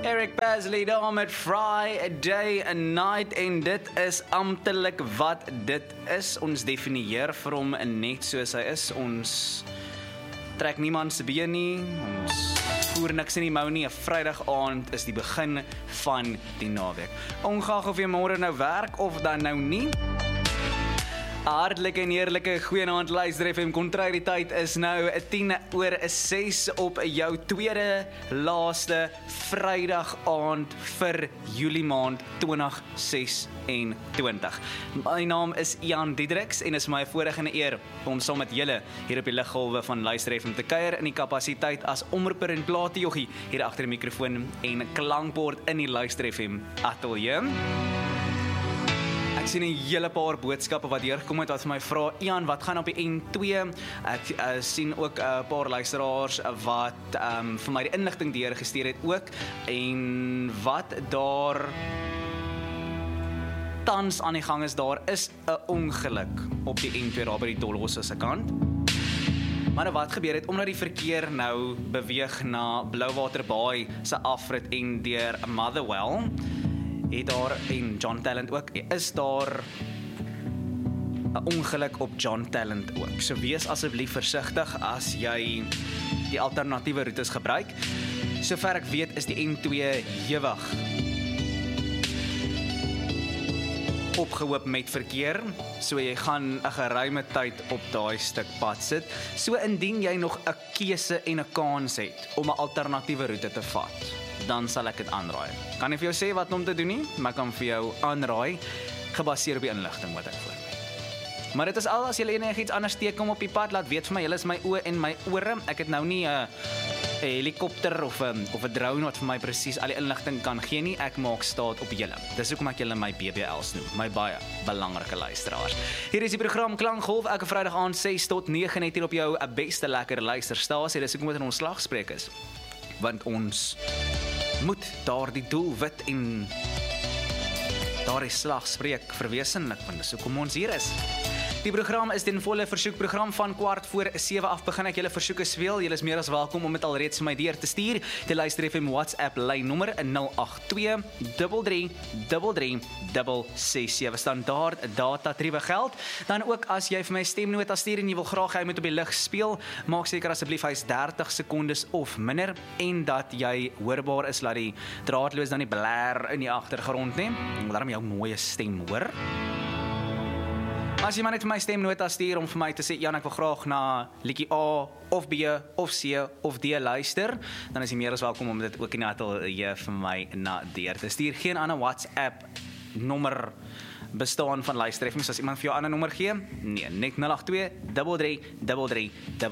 Eric Pasley daar met Friday and Night en dit is amptelik wat dit is. Ons definieer vir hom net soos hy is. Ons trek niemand se been nie. Ons voer niks in die mou nie. 'n Vrydag aand is die begin van die naweek. Ongeag of jy môre nou werk of dan nou nie. Hartlike en eerlike goeienaand luister FM Kontrariëteit is nou 10:06 op jou tweede laaste Vrydag aand vir Julie maand 2026. My naam is Ian Diedriks en is my voorreg en 'n eer om saam met julle hier op die liggolwe van luister FM te kuier in die kapasiteit as omroeper en plaatjoggie hier agter die mikrofoon en klankbord in die luister FM ateljee. Ek sien 'n hele paar boodskappe wat deurgekom het wat vir my vra, Ian, wat gaan op die N2? Ek sien ook 'n paar luisteraars wat vir my die inligting deurgestuur het ook en wat daar tans aan die gang is, daar is 'n ongeluk op die N2 daar by die Tolhosse se kant. Maar wat gebeur het, omdat die verkeer nou beweeg na Blouwater Baai se afrit en deur Motherwell, het daar, en John Talent ook, is daar 'n ongeluk op John Talent ook. So wees asseblief versigtig as jy die alternatiewe roetes gebruik. Sover ek weet is die N2 hewig opgehoop met verkeer, so jy gaan 'n geruime tyd op daai stuk pad sit. So indien jy nog 'n keuse en 'n kans het om 'n alternatiewe roete te vat, dan sal ek dit aanraai. Kan nie vir jou sê wat om te doen nie, maar ek kan vir jou aanraai, gebaseer op die inligting wat ek voor my. Maar dit is al, as julle enigiets anders teekom op die pad, laat weet vir my, julle is my oë en my ore. Ek het nou nie 'n helikopter of 'n drone wat vir my presies al die inligting kan gee nie. Ek maak staat op julle. Dis hoekom ek julle my BBL's noem, my baie belangrike luisteraars. Hier is die program Klankgolf, elke Vrydag aand 6 tot 9 net hier op jou beste lekker luisterstasie. Dis hoekom dit in ons slagspreuk is. Want ons moet daardie doelwit en daardie slagspreuk verwesenlik, want dis hoekom ons hier is. Die program is ten volle versoekprogram van 6:15 af. Begin ek julle versoeke speel. Julle is meer as welkom om dit alreeds vir my deur te stuur. Die luister FM WhatsApp lynnommer 082 33 367. Standaard data tariewe geld. Dan ook as jy vir my stemnota stuur en jy wil graag hy moet op die lig speel, maak seker asseblief hy's 30 sekondes of minder en dat jy hoorbaar is, laat die draadloos dan nie blaar in die agtergrond nie. Ek wil daarom jou mooie stem hoor. As jy maar net vir my stemnota stuur om vir my te sê, Jan, ek wil graag na liedjie A of B of C of D luister, dan is jy meer as welkom om dit ook in die ateljee vir my na deur te stuur. Geen ander WhatsApp nommer bestaan van luister FM, as iemand vir jou 'n ander nommer gee? Nee, net 082 33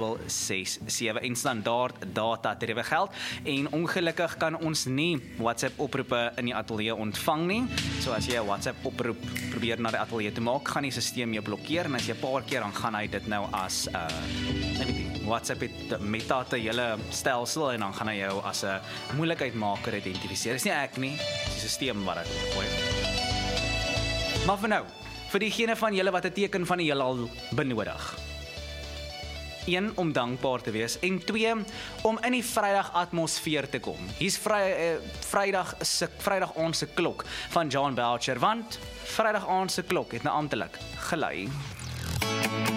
367 en standaard data tariewe geld. En ongelukkig kan ons nie WhatsApp oproepe in die ateljee ontvang nie. So as jy 'n WhatsApp oproep probeer na die ateljee te maak, gaan die stelsel jou blokkeer en as jy 'n paar keer dan gaan hy dit nou as WhatsApp het meta te hele stelsel en dan gaan hy jou as 'n moeilikheidmaker identifiseer. Dis nie ek nie, dis die stelsel wat dit gooi. Maar vir nou, vir diegene van julle wat 'n teken van die heelal benodig. 1, om dankbaar te wees en 2, om in die Vrydag atmosfeer te kom. Hier's Vrydag aand se klok van John Boucher, want Vrydag aand se klok het nou amptelik gelei.